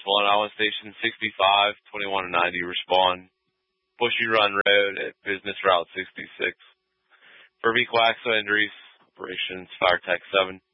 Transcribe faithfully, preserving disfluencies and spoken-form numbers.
one, Island Station sixty-five, twenty-one and ninety, respond. Bushy Run Road at Business Route sixty-six. For vehicle accident injuries, operations, Fire Tech seven.